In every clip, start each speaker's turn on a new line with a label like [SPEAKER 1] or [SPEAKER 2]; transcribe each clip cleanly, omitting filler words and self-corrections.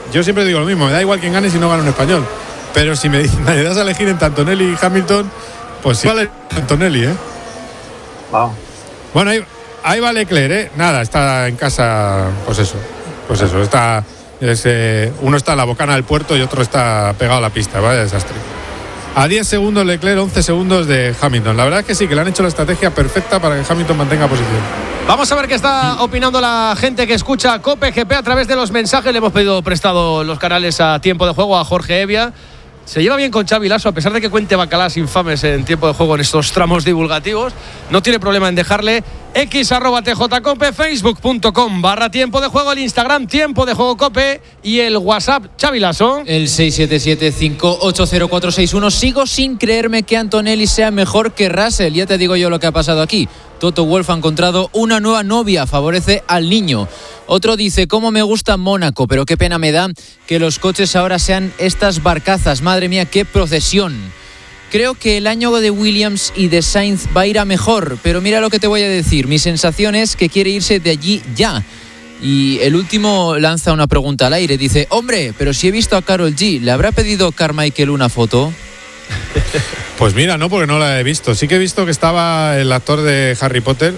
[SPEAKER 1] yo siempre digo lo mismo, me da igual quién gane si no gana un español. Pero si me das a elegir entre Antonelli y Hamilton, pues sí vale Antonelli, ¿eh?
[SPEAKER 2] Wow.
[SPEAKER 1] Bueno, ahí va Leclerc, ¿eh? Nada, está en casa, pues eso, está... uno está en la bocana del puerto y otro está pegado a la pista, vaya desastre. A 10 segundos Leclerc, 11 segundos de Hamilton. La verdad es que sí, que le han hecho la estrategia perfecta para que Hamilton mantenga posición.
[SPEAKER 3] Vamos a ver qué está opinando la gente que escucha COPE GP a través de los mensajes. Le hemos pedido prestado los canales a Tiempo de Juego a Jorge Evia. Se lleva bien con Xavi Lasso, a pesar de que cuente bacalás infames en Tiempo de Juego en estos tramos divulgativos. No tiene problema en dejarle x@tjcope, facebook.com/Tiempo de Juego, el Instagram Tiempo de Juego Cope y el WhatsApp Xavi Lasso.
[SPEAKER 4] El 677-580461. Sigo sin creerme que Antonelli sea mejor que Russell. Ya te digo yo lo que ha pasado aquí. Toto Wolff ha encontrado una nueva novia, favorece al niño. Otro dice, cómo me gusta Mónaco, pero qué pena me da que los coches ahora sean estas barcazas. Madre mía, qué procesión. Creo que el año de Williams y de Sainz va a ir a mejor, pero mira lo que te voy a decir. Mi sensación es que quiere irse de allí ya. Y el último lanza una pregunta al aire. Dice, hombre, pero si he visto a Karol G, ¿le habrá pedido Carmichael una foto?
[SPEAKER 1] Pues mira, no, porque no la he visto. Sí que he visto que estaba el actor de Harry Potter.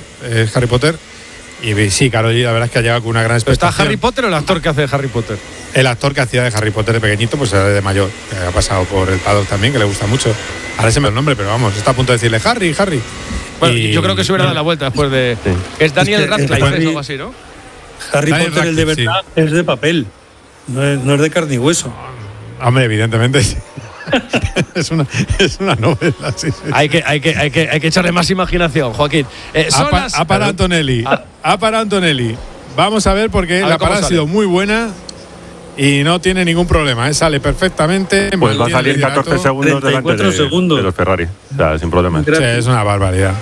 [SPEAKER 1] Y sí, Karol G, la verdad es que ha llegado con una gran expectación.
[SPEAKER 3] ¿Está Harry Potter o el actor que hace de Harry Potter?
[SPEAKER 1] El actor que hacía de Harry Potter de pequeñito, pues era de mayor. Que ha pasado por el paddock también, que le gusta mucho. Ahora se me da el nombre, pero vamos, está a punto de decirle Harry.
[SPEAKER 3] Bueno, yo creo que se hubiera dado la vuelta después de... Sí. Es Daniel Radcliffe, o algo así, ¿no?
[SPEAKER 2] Harry Potter, el de verdad, sí. Es de papel. No es de carne y hueso.
[SPEAKER 1] Hombre, evidentemente sí. es una novela, sí.
[SPEAKER 3] Hay que echarle más imaginación, Joaquín.
[SPEAKER 1] Para Antonelli. Para Antonelli. Vamos a ver, porque la parada ha sido muy buena y no tiene ningún problema, ¿eh? Sale perfectamente.
[SPEAKER 5] Pues va a salir 14 segundos delante de los Ferrari. O sea, sin problema.
[SPEAKER 1] Sí, es una barbaridad.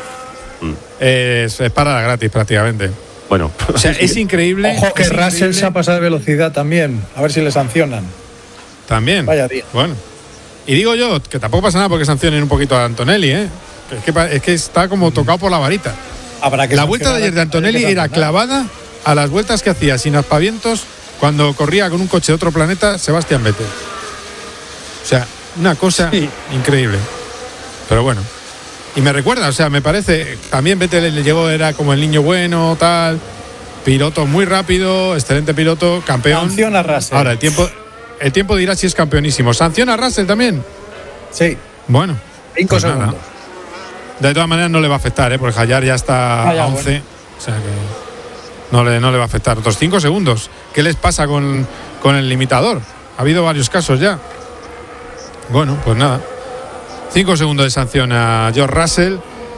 [SPEAKER 1] Es parada gratis prácticamente.
[SPEAKER 5] Bueno,
[SPEAKER 1] o sea, es increíble.
[SPEAKER 2] Ojo que Russell se ha pasado de velocidad también. A ver si le sancionan.
[SPEAKER 1] También.
[SPEAKER 2] Vaya día.
[SPEAKER 1] Bueno. Y digo yo que tampoco pasa nada porque sancionen un poquito a Antonelli, ¿eh? Es que está como tocado por la varita. La vuelta de ayer de Antonelli era clavada a las vueltas que hacía sin aspavientos cuando corría con un coche de otro planeta Sebastián Vettel. O sea, una cosa increíble. Pero bueno. Y me recuerda, o sea, me parece, también Vettel le llegó, era como el niño bueno, tal, piloto muy rápido, excelente piloto, campeón.
[SPEAKER 2] Sanciona a Russell.
[SPEAKER 1] Ahora, el tiempo dirá si es campeonísimo. ¿Sanciona a Russell también?
[SPEAKER 2] Sí.
[SPEAKER 1] Bueno.
[SPEAKER 2] 5 segundos.
[SPEAKER 1] Nada. De todas maneras no le va a afectar, porque Hayar ya está a 11. Bueno. O sea que no le va a afectar. Otros 5 segundos. ¿Qué les pasa con el limitador? Ha habido varios casos ya. Bueno, pues nada. 5 segundos de sanción a George Russell.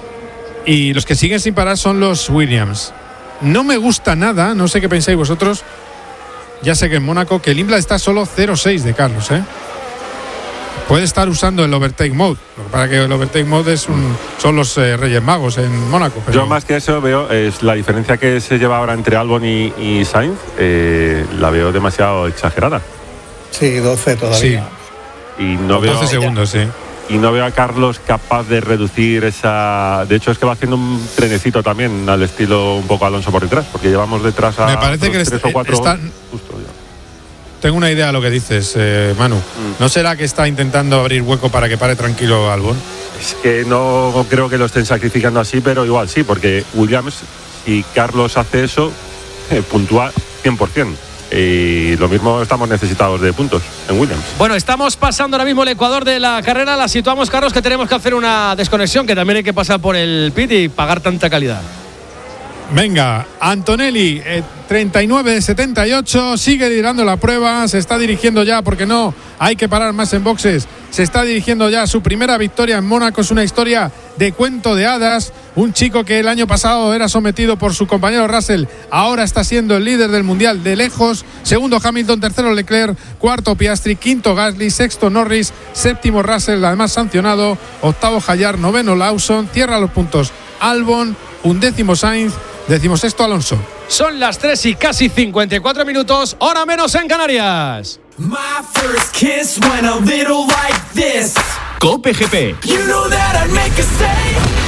[SPEAKER 1] Y los que siguen sin parar son los Williams. No me gusta nada, no sé qué pensáis vosotros. Ya sé que en Mónaco, que el Imla está solo 0.6 de Carlos, ¿eh? Puede estar usando el overtake mode. Lo que pasa es que el overtake mode son los Reyes Magos en Mónaco.
[SPEAKER 5] Pero... Yo más que eso veo es la diferencia que se lleva ahora entre Albon y Sainz. La veo demasiado exagerada.
[SPEAKER 2] Sí, 12 todavía.
[SPEAKER 5] Sí. Y no
[SPEAKER 1] 12 segundos, sí.
[SPEAKER 5] Y no veo a Carlos capaz de reducir esa... De hecho, es que va haciendo un trenecito también al estilo un poco Alonso por detrás, porque llevamos detrás a...
[SPEAKER 1] Me parece que
[SPEAKER 5] 3 o 4
[SPEAKER 1] justo
[SPEAKER 5] ya.
[SPEAKER 1] Tengo una idea de lo que dices, Manu. ¿No será que está intentando abrir hueco para que pare tranquilo Albon?
[SPEAKER 5] Es que no creo que lo estén sacrificando así, pero igual sí, porque Williams, si Carlos hace eso, puntúa 100%. Y lo mismo estamos necesitados de puntos en Williams.
[SPEAKER 3] Bueno, estamos pasando ahora mismo el Ecuador de la carrera. La situamos, Carlos, que tenemos que hacer una desconexión, que también hay que pasar por el pit y pagar tanta calidad.
[SPEAKER 1] Venga, Antonelli, 39 de 78, sigue liderando la prueba, se está dirigiendo ya, porque no hay que parar más en boxes, se está dirigiendo ya a su primera victoria en Mónaco. Es una historia de cuento de hadas. Un chico que el año pasado era sometido por su compañero Russell, ahora está siendo el líder del mundial de lejos. Segundo Hamilton, tercero Leclerc, cuarto Piastri, quinto Gasly, sexto Norris, séptimo Russell, además sancionado, octavo Hayar, noveno Lawson, cierra los puntos Albon, undécimo Sainz, decimosexto Alonso.
[SPEAKER 3] Son las 3 y casi 54 minutos, hora menos en Canarias.
[SPEAKER 6] My first kiss went a little like this.
[SPEAKER 7] COPE GP.
[SPEAKER 6] You know that I'd make a stay.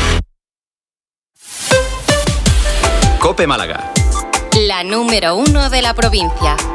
[SPEAKER 7] COPE Málaga.
[SPEAKER 8] La número 1 de la provincia.